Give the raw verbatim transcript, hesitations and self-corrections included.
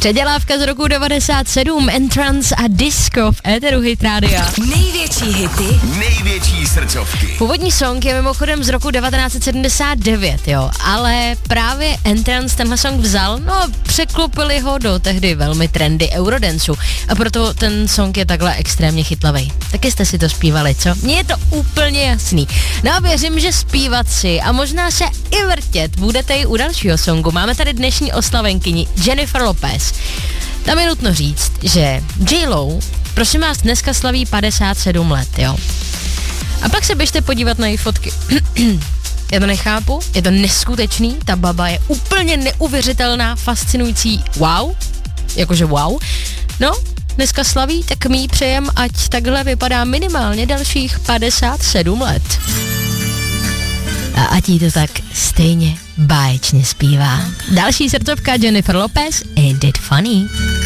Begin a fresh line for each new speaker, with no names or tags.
Předělávka z roku devadesát sedm, Entrance a Disco v éteru Hit Rádia.
Největší hity,
největší srdcovky.
Původní song je mimochodem z roku devatenáct set sedmdesát devět, jo, ale právě Entrance tenhle song vzal, no překlopili ho do tehdy velmi trendy eurodancu a proto ten song je takhle extrémně chytlavej. Taky jste si to zpívali, co? Mně je to úplně jasný. No a věřím, že zpívat si a možná se i vrtět budete i u dalšího songu. Máme tady dnešní oslavenkyni Jennifer Lopez. Tam je nutno říct, že J-Lo, prosím vás, dneska slaví padesát sedm let, jo. A pak se běžte podívat na její fotky. Já to nechápu, je to neskutečný, ta baba je úplně neuvěřitelná, fascinující, wow, jakože wow. No, dneska slaví, tak my jí přejem, ať takhle vypadá minimálně dalších padesát sedm let. A ať jí to tak stejně báječně zpívá. Další srdcovka Jennifer Lopez, Ain't It Funny?